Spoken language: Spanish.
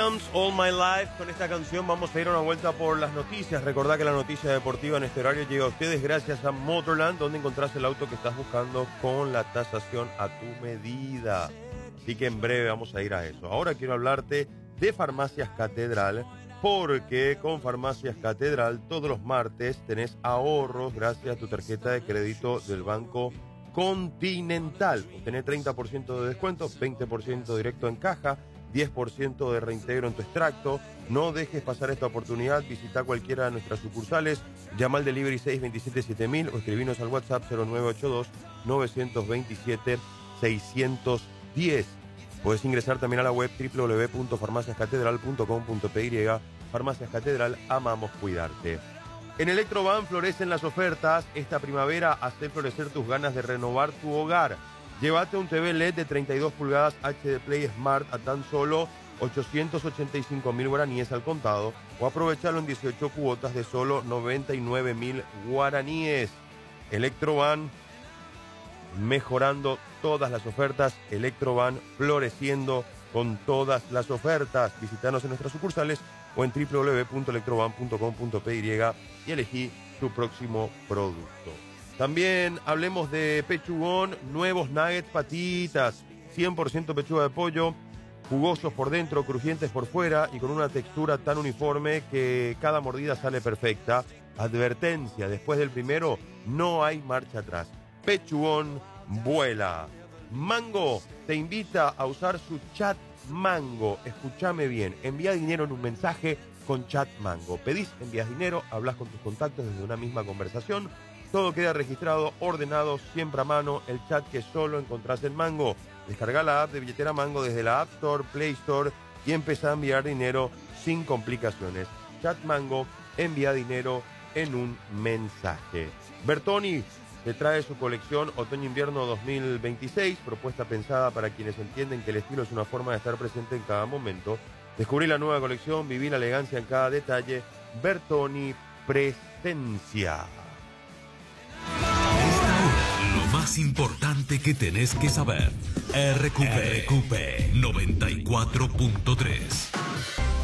Williams, All My Life. Con esta canción vamos a ir a una vuelta por las noticias. Recordá que la noticia deportiva en este horario llega a ustedes gracias a Motorland, donde encontrás el auto que estás buscando con la tasación a tu medida. Así que en breve vamos a ir a eso. Ahora quiero hablarte de Farmacias Catedral, porque con Farmacias Catedral todos los martes tenés ahorros gracias a tu tarjeta de crédito del Banco Continental. Obtenés 30% de descuento, 20% directo en caja, 10% de reintegro en tu extracto. No dejes pasar esta oportunidad. Visita cualquiera de nuestras sucursales. Llama al delivery 627-7000 o escribinos al WhatsApp 0982-927-610. Puedes ingresar también a la web www.farmaciascatedral.com.py. Farmacias Catedral, amamos cuidarte. En Electrovan florecen las ofertas. Esta primavera, haz florecer tus ganas de renovar tu hogar. Llévate un TV LED de 32 pulgadas HD Play Smart a tan solo 885.000 guaraníes al contado, o aprovecharlo en 18 cuotas de solo 99.000 guaraníes. Electrovan, mejorando todas las ofertas. Electrovan, floreciendo con todas las ofertas. Visítanos en nuestras sucursales o en www.electrovan.com.py y elegí tu próximo producto. También hablemos de Pechugón, nuevos nuggets patitas, 100% pechuga de pollo, jugosos por dentro, crujientes por fuera y con una textura tan uniforme que cada mordida sale perfecta. Advertencia, después del primero no hay marcha atrás. Pechugón vuela. Mango te invita a usar su chat Mango. Escúchame bien, envía dinero en un mensaje con chat Mango. Pedís, envías dinero, hablas con tus contactos desde una misma conversación. Todo queda registrado, ordenado, siempre a mano. El chat que solo encontrás en Mango. Descarga la app de billetera Mango desde la App Store, Play Store y empezá a enviar dinero sin complicaciones. Chat Mango, envía dinero en un mensaje. Bertoni te trae su colección Otoño-Invierno 2026, propuesta pensada para quienes entienden que el estilo es una forma de estar presente en cada momento. Descubrí la nueva colección, viví la elegancia en cada detalle. Bertoni Presencia. Lo más importante que tenés que saber. RQP 94.3.